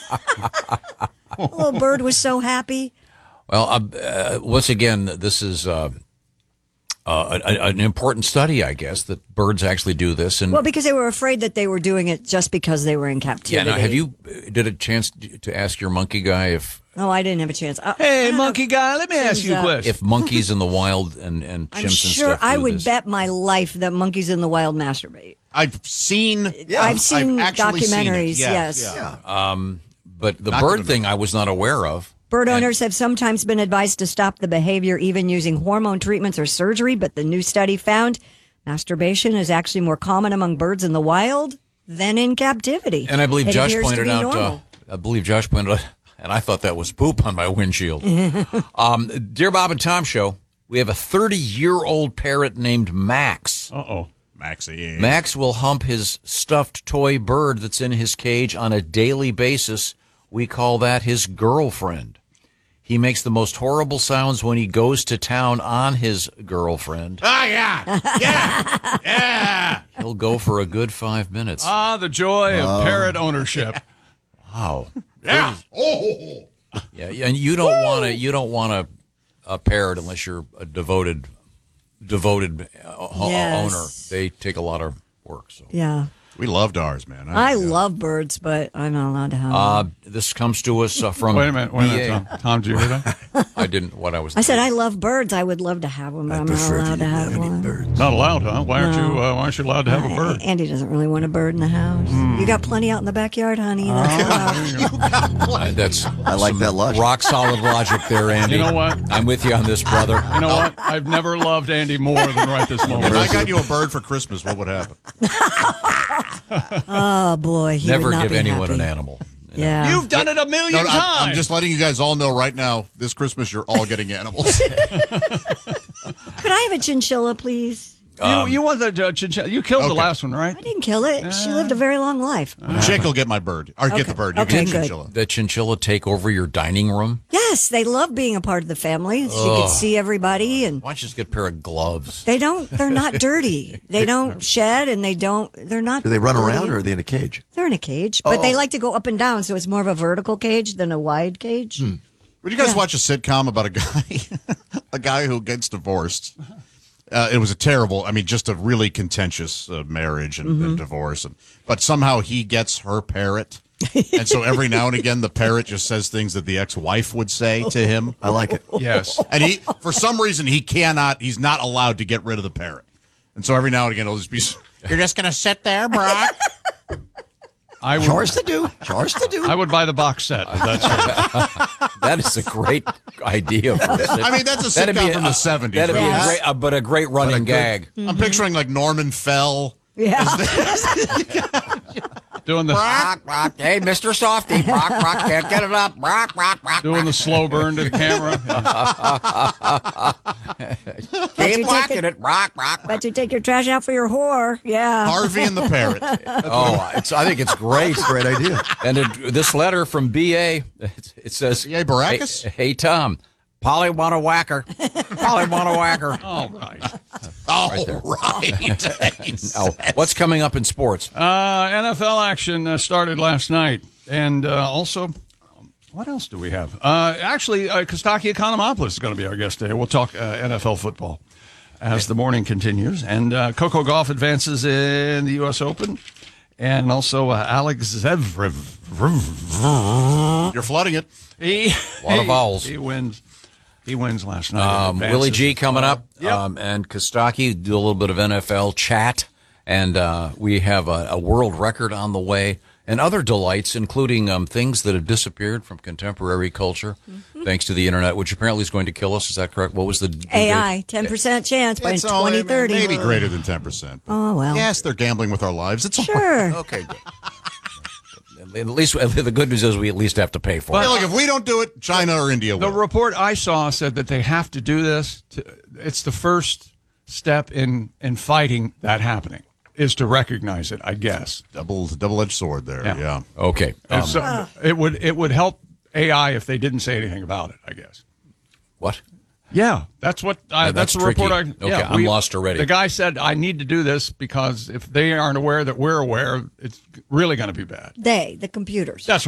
The little bird was so happy. Well, once again, this is an important study, I guess, that birds actually do this. And Well, because they were afraid that they were doing it just because they were in captivity. yeah. Now, did a chance to ask your monkey guy if? No, I didn't have a chance. Hey, monkey guy, let me ask you a question. If monkeys in the wild and chimps I'm and sure stuff do I would this. bet my life that monkeys in the wild masturbate. I've seen actually documentaries, seen it. yes. Yeah. But the Not bird gonna thing I was not aware of. Bird owners have sometimes been advised to stop the behavior, even using hormone treatments or surgery, but the new study found masturbation is actually more common among birds in the wild than in captivity. And I believe It Josh appears to pointed be out. normal. And I thought that was poop on my windshield. Dear Bob and Tom Show, we have a 30-year-old parrot named Max. Uh-oh. Maxie. Max will hump his stuffed toy bird that's in his cage on a daily basis. We call that his girlfriend. He makes the most horrible sounds when he goes to town on his girlfriend. Oh, yeah. Yeah. Yeah. He'll go for a good 5 minutes. Ah, the joy of parrot ownership. Wow. Yeah. Oh. Yeah, and you don't want a parrot unless you're a devoted Yes. owner. They take a lot of work. So Yeah. We loved ours, man. I love birds, but I'm not allowed to have them. this comes to us from Wait a minute, BA. Tom, did you hear that? I didn't. What I was. I said I love birds. I would love to have one, but I'm not allowed to have one. Not allowed, huh? Why aren't you allowed to have a bird? Andy doesn't really want a bird in the house. You got plenty out in the backyard, honey. That's I like that logic. rock solid logic there, Andy. You know what? I'm with you on this, brother. You know what? I've never loved Andy more than right this moment. If I got you a bird for Christmas, what would happen? Oh boy, he Never would not give be anyone happy. an animal. Yeah, You've done it a million No, times. I'm just letting you guys all know right now, this Christmas, you're all getting animals. Could I have a chinchilla, please? You want the chinchilla? You killed the Okay. last one, right? I didn't kill it. She lived a very long life. Chick will get my bird. Or get the bird. You Okay, get good. chinchilla. The chinchilla take over your dining room? Yes, they love being a part of the family. She could see everybody, and Why don't you just get a pair of gloves? they're not dirty. They don't shed, and they're not. Do they run dirty. around or are they in a cage? They're in a cage, but they like to go up and down, so it's more of a vertical cage than a wide cage. Would you guys watch a sitcom about a guy who gets divorced? It was just a really contentious marriage and divorce. But somehow he gets her parrot. And so every now and again, the parrot just says things that the ex-wife would say to him. I like it. Yes. And for some reason, he's not allowed to get rid of the parrot. And so every now and again, it'll just be, you're just going to sit there, Brock? Chores to do. I would buy the box set. If that's right. That is a great idea. For a sitcom. I mean, that's a That'd sitcom be from the 70s. That'd be right? a great running gag. I'm picturing like Norman Fell. Yeah, Doing the Rock. Hey, Mr. Softy. Rock, can't get it up. Rock. doing the slow burn to the camera. Keep blocking it. Rock. but you take your trash out for your whore. Yeah. Harvey and the parrot. I think it's great. Great idea. And this letter from BA, it says, B.A. Baracus? Hey, Tom, Polly want a whacker. Polly want a whacker. Oh, right. Right. Oh, what's coming up in sports? NFL action started last night. And also, what else do we have? Actually, Kostaki Economopoulos is going to be our guest today. We'll talk NFL football as the morning continues. And Coco Gauff advances in the U.S. Open. And also Alex Zverev. You're flooding it. A lot of vowels. He wins. He wins last night. Willie G coming up. Yep. And Kostaki do a little bit of NFL chat. And we have a world record on the way. And other delights, including things that have disappeared from contemporary culture, thanks to the internet, which apparently is going to kill us. Is that correct? What was the AI, 10% chance by 2030. Maybe greater than 10%. Oh, well. Yes, they're gambling with our lives. It's all Sure. Okay, good. At least the good news is we at least have to pay for right. it. Look, if we don't do it, China or India The will. report I saw said that they have to do this. It's the first step in fighting that happening, is to recognize it, I guess. Double-edged sword there, yeah. Okay. So it would help AI if they didn't say anything about it, I guess. What? Yeah, that's what. That's the report. tricky. Okay, I'm lost already. The guy said, "I need to do this because if they aren't aware that we're aware, it's really going to be bad." The computers. That's